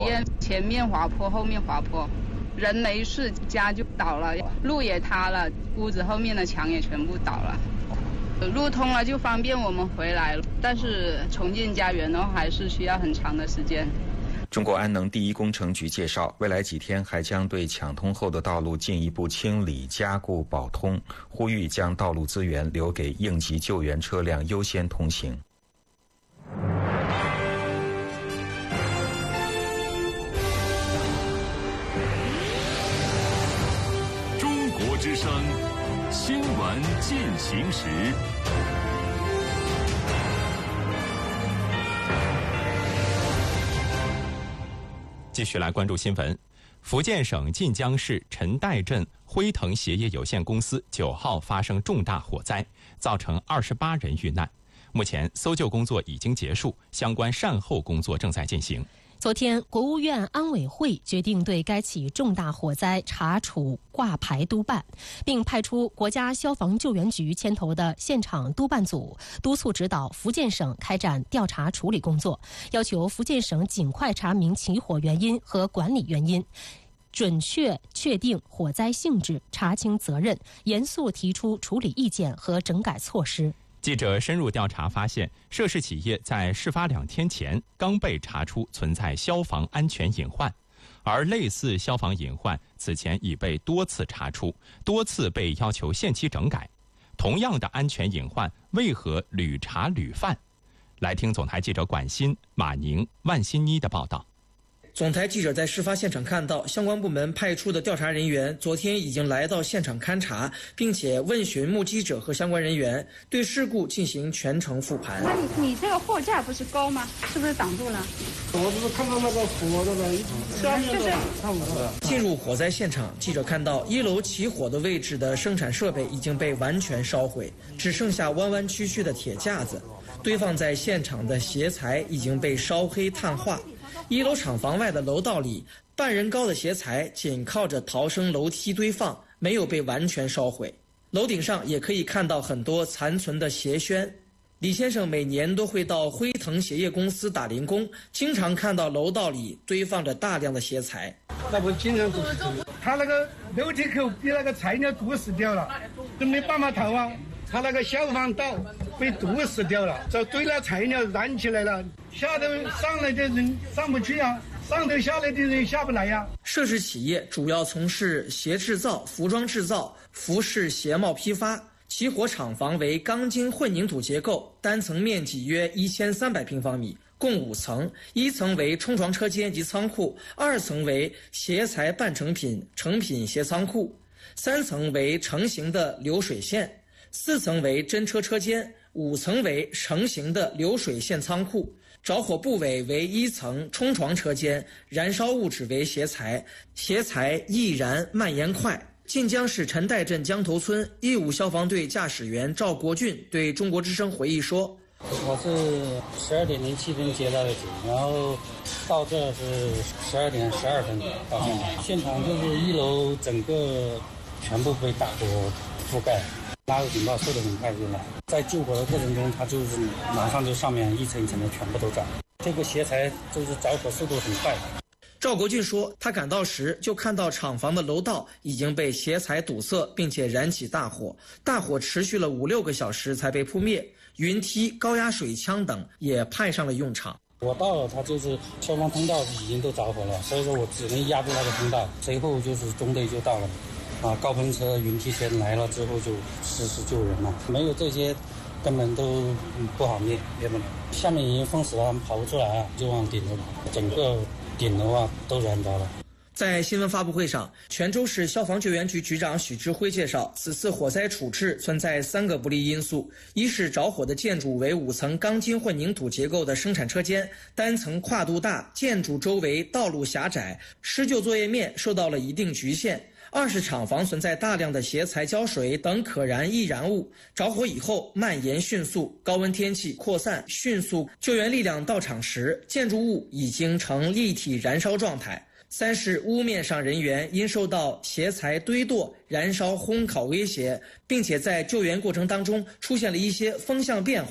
前面滑坡，后面滑坡，人没事，家就倒了，路也塌了，屋子后面的墙也全部倒了。路通了就方便我们回来了，但是重建家园的话还是需要很长的时间。 中国安能第一工程局介绍，未来几天还将对抢通后的道路进一步清理、加固、保通，呼吁将道路资源留给应急救援车辆优先通行。 中国之声新闻进行时。 继续来关注新闻。福建省晋江市陈岱镇辉腾鞋业有限公司9号发生重大火灾，造成28人遇难。目前搜救工作已经结束，相关善后工作正在进行。 昨天，国务院安委会决定对该起重大火灾查处挂牌督办，并派出国家消防救援局牵头的现场督办组，督促指导福建省开展调查处理工作，要求福建省尽快查明起火原因和管理原因，准确确定火灾性质，查清责任，严肃提出处理意见和整改措施。 记者深入调查发现，涉事企业在事发2天前刚被查出存在消防安全隐患，而类似消防隐患此前已被多次查出，多次被要求限期整改。同样的安全隐患，为何屡查屡犯？来听总台记者管鑫、马宁、万新妮的报道。 总台记者在事发现场看到，相关部门派出的调查人员昨天已经来到现场勘查，并且问询目击者和相关人员，对事故进行全程复盘。 那你这个货架不是高吗？是不是挡住了？ 我只是看到那个火那个下面的看不到。 进入火灾现场，记者看到1楼起火的位置的生产设备已经被完全烧毁，只剩下弯弯曲曲的铁架子，堆放在现场的鞋材已经被烧黑碳化。1楼厂房外的楼道里，半人高的鞋材紧靠着逃生楼梯堆放，没有被完全烧毁。楼顶上也可以看到很多残存的鞋楦。李先生每年都会到辉腾鞋业公司打零工，经常看到楼道里堆放着大量的鞋材。 那不经常堵死，他那个楼梯口被那个材料堵死掉了，都没办法逃啊。他那个消防道被堵死掉了，这堆了材料燃起来了，下头上来的人上不去啊，上头下来的人下不来呀。 涉事企业主要从事鞋制造、服装制造、服饰鞋帽批发。起火厂房为钢筋混凝土结构，单层面积约1300平方米，共5层，1层为冲床车间及仓库，2层为鞋材半成品、成品鞋仓库，3层为成型的流水线，4层为真车车间，5层为成型的流水线仓库。着火部位为1层冲床车间，燃烧物质为鞋材，鞋材易燃蔓延快。晋江市陈岱镇江头村义务消防队驾驶员赵国俊对中国之声回忆说：“ 我是12点07分接到的警，然后到这是12点12分到现场，就是1楼整个全部被大火覆盖。拉入警报速度很快进来，在救火的过程中，它就是马上就上面一层一层的全部都着。这个鞋材就是着火速度很快。” 赵国俊说，他赶到时就看到厂房的楼道已经被鞋材堵塞，并且燃起大火，大火持续了5-6个小时才被扑灭，云梯、高压水枪等也派上了用场。 我到了，它就是消防通道已经都着火了，所以说我只能压住那个通道，随后就是中队就到了。高喷车、云梯车来了之后就实施救人了，没有这些根本都不好灭不了。下面已经封死了，他们跑不出来啊，就往顶楼跑，整个顶楼都燃着了。 在新闻发布会上，泉州市消防救援局局长许志辉介绍，此次火灾处置存在3个不利因素：一是着火的建筑为5层钢筋混凝土结构的生产车间，单层跨度大，建筑周围道路狭窄，施救作业面受到了一定局限；二是厂房存在大量的鞋材、胶水等可燃易燃物，着火以后蔓延迅速，高温天气扩散迅速，救援力量到场时，建筑物已经呈立体燃烧状态。3是屋面上人员因受到鞋材堆垛、燃烧、烘烤威胁，并且在救援过程当中出现了一些风向变化，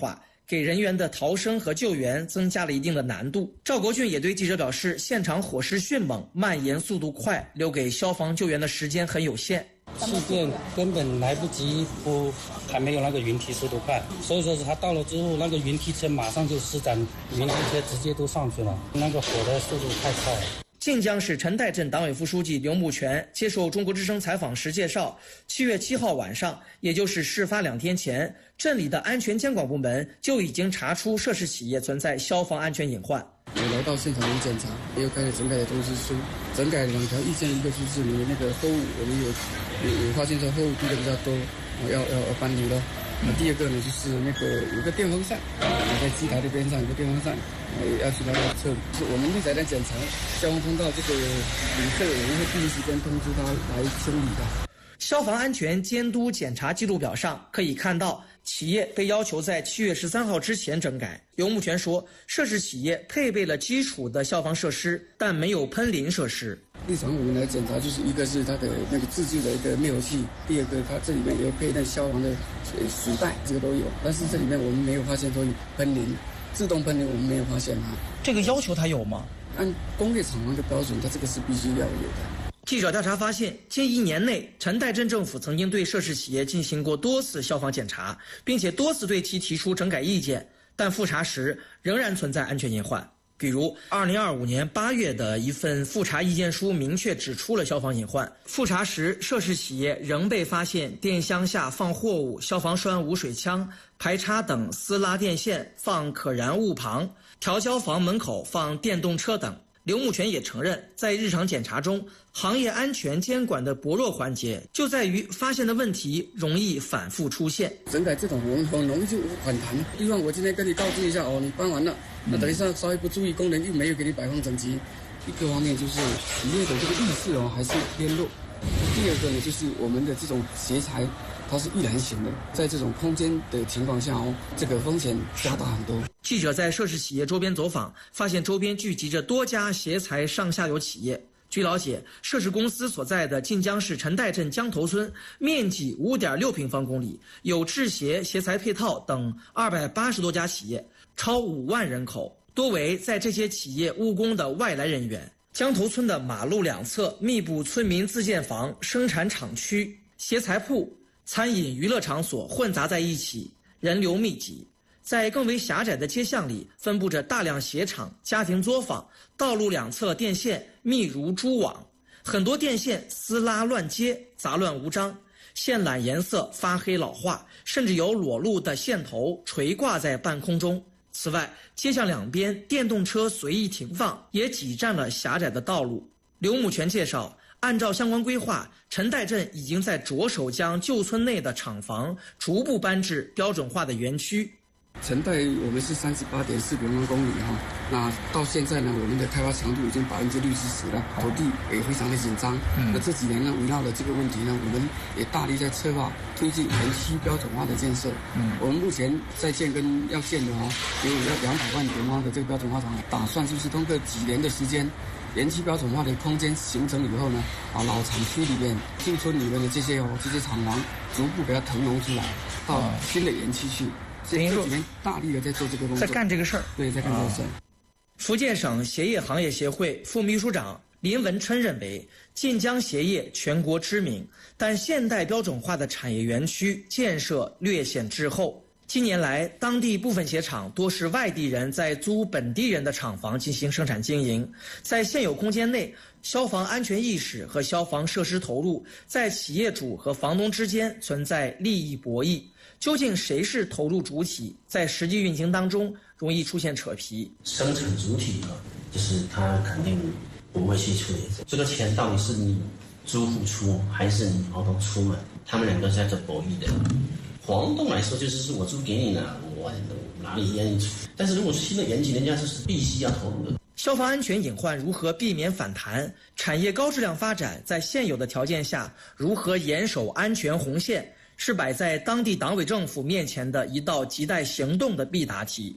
给人员的逃生和救援增加了一定的难度。赵国俊也对记者表示，现场火势迅猛，蔓延速度快，留给消防救援的时间很有限。 气垫根本来不及铺，还没有那个云梯速度快，所以说是他到了之后，那个云梯车马上就施展，云梯车直接都上去了，那个火的速度太快了。 晋江市陈岱镇党委副书记刘木全接受中国之声采访时介绍，7月7号晚上，也就是事发2天前，镇里的安全监管部门就已经查出涉事企业存在消防安全隐患。 我来到现场有检查，也有开了整改的通知书，整改2条意见，一个就是你那个货物，我们有发现说货物滴的比较多，要搬离了。第二个呢，就是那个有个电风扇，在机台的边上有个电风扇，要去那个测。是我们立在那检查，消防通道这个旅客，我们会第一时间通知他来清理的。 消防安全监督检查记录表上可以看到，企业被要求在7月13号之前整改。刘木全说，涉事企业配备了基础的消防设施，但没有喷淋设施。 日常我们来检查，就是一个是它的那个自制的一个灭火器，第二个它这里面也有配那消防的水袋，这个都有。但是这里面我们没有发现说喷淋，自动喷淋我们没有发现它。 这个要求它有吗？ 按工业厂房的标准，它这个是必须要有的。 记者调查发现，近1年内，陈岱镇政府曾经对涉事企业进行过多次消防检查，并且多次对其提出整改意见，但复查时仍然存在安全隐患。比如2025年8月的一份复查意见书明确指出了消防隐患。复查时，涉事企业仍被发现电箱下放货物、消防栓无水枪、排插等私拉电线放可燃物旁、调焦房门口放电动车等。刘木全也承认，在日常检查中，行业安全监管的薄弱环节就在于发现的问题容易反复出现。 整改这种我们很容易就反弹。比方我今天跟你告知一下哦，你搬完了，那等一下稍微不注意，工人又没有给你摆放整齐。一个方面就是企业的这个意识哦还是偏弱。第二个呢，就是我们的这种协材，它是易燃型的，在这种空间的情况下哦，这个风险加大很多。 记者在涉事企业周边走访，发现周边聚集着多家协材上下游企业。据了解，涉事公司所在的晋江市陈岱镇江头村面积5.6平方公里，有制鞋、协材配套等280多家企业，超5万人口，多为在这些企业务工的外来人员。江头村的马路两侧密布村民自建房、生产厂区、鞋材铺、餐饮娱乐场所混杂在一起，人流密集。在更为狭窄的街巷里，分布着大量鞋厂、家庭作坊，道路两侧电线密如蛛网，很多电线撕拉乱接，杂乱无章，线缆颜色发黑老化，甚至有裸露的线头垂挂在半空中。此外，街巷两边电动车随意停放，也挤占了狭窄的道路。刘木全介绍，按照相关规划，陈岱镇已经在着手将旧村内的厂房逐步搬至标准化的园区。 陈岱我们是38.4平方公里哈，那到现在呢，我们的开发强度已经60%了，土地也非常的紧张。那这几年呢，围绕了这个问题呢，我们也大力在策划推进园区标准化的建设。我们目前在建跟要建的有200万平方的这个标准化厂，打算就是通过几年的时间，园区标准化的空间形成以后呢，老厂区里面、旧村里面的这些厂房逐步给它腾笼出来，到新的园区去。这几年大力的在做这个工作， 在干这个事儿。 对，在干这个事儿。 福建省鞋业行业协会副秘书长林文琛认为，晋江鞋业全国知名，但现代标准化的产业园区建设略显滞后。近年来，当地部分鞋厂多是外地人在租本地人的厂房进行生产经营，在现有空间内，消防安全意识和消防设施投入在企业主和房东之间存在利益博弈。究竟谁是投入主体，在实际运行当中容易出现扯皮。 生产主体就是他肯定不会去处理这个钱到底是你租户出还是你房东出嘛？他们两个是在做博弈的。房东来说就是我租给你了，我哪里愿意出？但是如果是新的园区，人家是必须要投入的。 消防安全隐患如何避免反弹？产业高质量发展在现有的条件下如何严守安全红线，是摆在当地党委政府面前的一道亟待行动的必答题。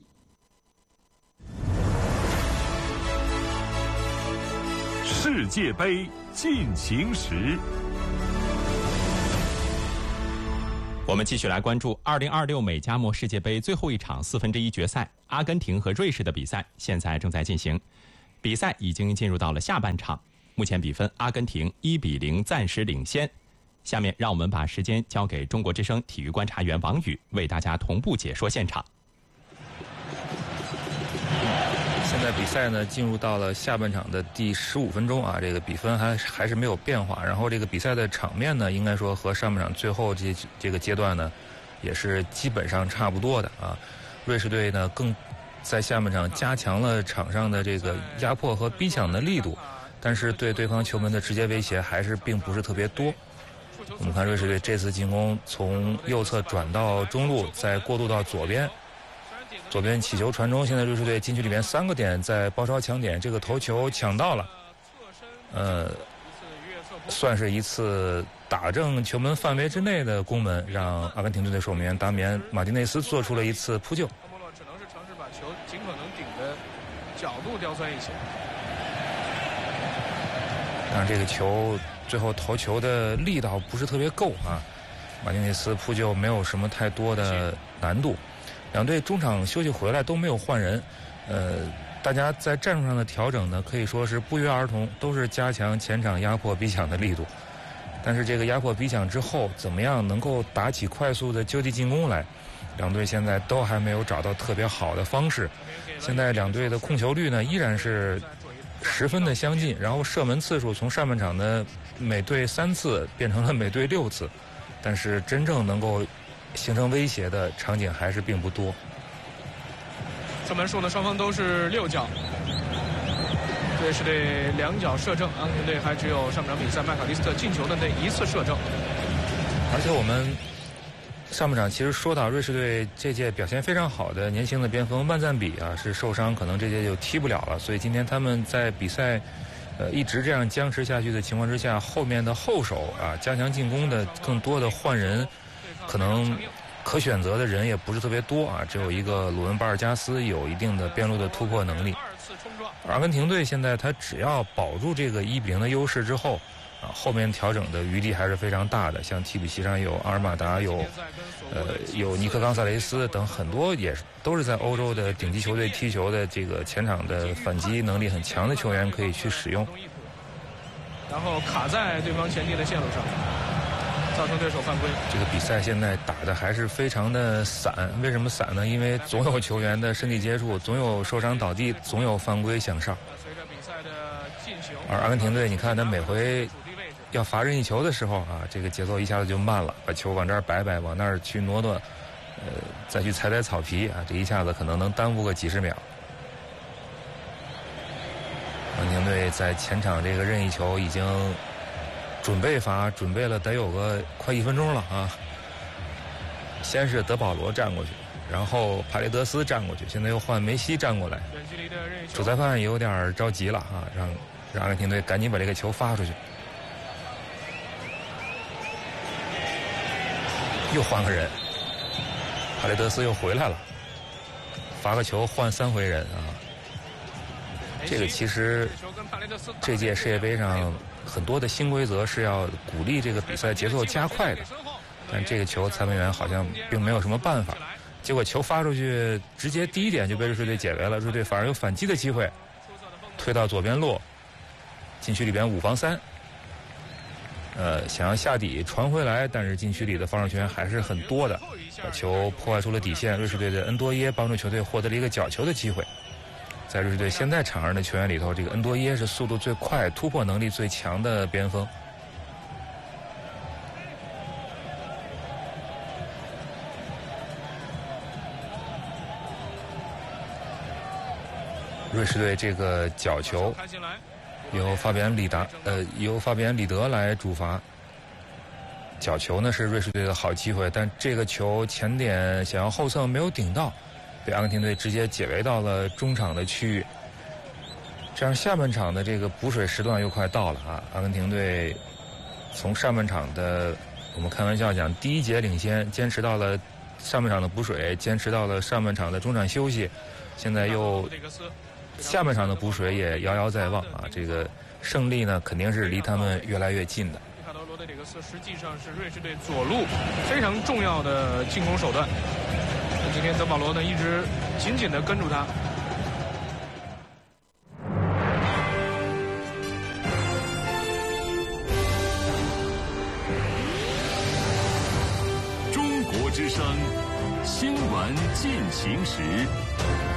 世界杯进行时。 我们继续来关注2026美加墨世界杯最后一场1/4决赛，阿根廷和瑞士的比赛现在正在进行，比赛已经进入到了下半场，目前比分阿根廷1-0暂时领先。下面让我们把时间交给中国之声体育观察员王宇，为大家同步解说现场。 现在比赛呢进入到了下半场的第15分钟啊，这个比分还是没有变化。然后这个比赛的场面呢，应该说和上半场最后这个阶段呢，也是基本上差不多的啊。瑞士队呢更在下半场加强了场上的这个压迫和逼抢的力度，但是对对方球门的直接威胁还是并不是特别多。我们看瑞士队这次进攻从右侧转到中路，再过渡到左边起球传中，现在瑞士队禁区里面3个点在包抄抢点，这个头球抢到了，算是一次打正球门范围之内的攻门，让阿根廷队的守门员达米安·马丁内斯做出了一次扑救。 只能是尝试把球尽可能顶的角度刁钻一些。 但是这个球最后头球的力道不是特别够啊，马丁内斯扑救没有什么太多的难度。两队中场休息回来都没有换人，大家在战术上的调整呢，可以说是不约而同，都是加强前场压迫逼抢的力度。但是这个压迫逼抢之后，怎么样能够打起快速的就地进攻来，两队现在都还没有找到特别好的方式。现在两队的控球率呢，依然是十分的相近，然后射门次数从上半场的每队3次变成了每队6次，但是真正能够形成威胁的场景还是并不多。 射门数呢，双方都是6脚，瑞士队2脚射正，阿根廷队还只有上半场比赛麦卡利斯特进球的那1次射正。 而且我们上半场其实说到瑞士队这届表现非常好的年轻的边锋万赞比啊，是受伤，可能这届就踢不了了，所以今天他们在比赛一直这样僵持下去的情况之下，后面的后手啊加强进攻的更多的换人，可能可选择的人也不是特别多啊，只有一个鲁恩巴尔加斯有一定的边路的突破能力。阿根廷队现在他只要保住这个1-0的优势之后啊，后面调整的余地还是非常大的。像替补席上有阿尔马达，有尼克冈萨雷斯等很多也都是在欧洲的顶级球队踢球的这个前场的反击能力很强的球员可以去使用。 然后卡在对方前进的线路上，造成对手犯规。 这个比赛现在打的还是非常的散，为什么散呢？因为总有球员的身体接触，总有受伤倒地，总有犯规响哨。而阿根廷队，你看他每回要罚任意球的时候啊，这个节奏一下子就慢了，把球往这儿摆摆，往那儿去挪挪，再去踩踩草皮啊，这一下子可能能耽误个几十秒。阿根廷队在前场这个任意球已经准备了得有个快1分钟了啊！先是德保罗站过去，然后帕雷德斯站过去，现在又换梅西站过来。主裁判有点着急了啊，让阿根廷队赶紧把这个球发出去。又换个人，帕雷德斯又回来了，罚个球换3回人啊！这个其实这届世界杯上很多的新规则是要鼓励这个比赛节奏加快的，但这个球裁判员好像并没有什么办法，结果球发出去直接第一点就被瑞士队解围了，瑞士队反而有反击的机会，推到左边路，禁区里边5防3，想要下底传回来，但是禁区里的防守球员还是很多的，把球破坏出了底线，瑞士队的恩多耶帮助球队获得了一个角球的机会。在瑞士队现在场上的球员里头，这个恩多耶是速度最快、突破能力最强的边锋。瑞士队这个角球由法比安里德来主罚。角球呢是瑞士队的好机会，但这个球前点想要后蹭没有顶到，被阿根廷队直接解围到了中场的区域。这样下半场的这个补水时段又快到了啊！阿根廷队从上半场的我们开玩笑讲第1节领先，坚持到了上半场的补水，坚持到了上半场的中场休息，现在又下半场的补水也遥遥在望啊！这个胜利呢肯定是离他们越来越近的。 德里克斯实际上是瑞士队左路非常重要的进攻手段。今天德保罗呢一直紧紧地跟住他。 中国之声新闻进行时。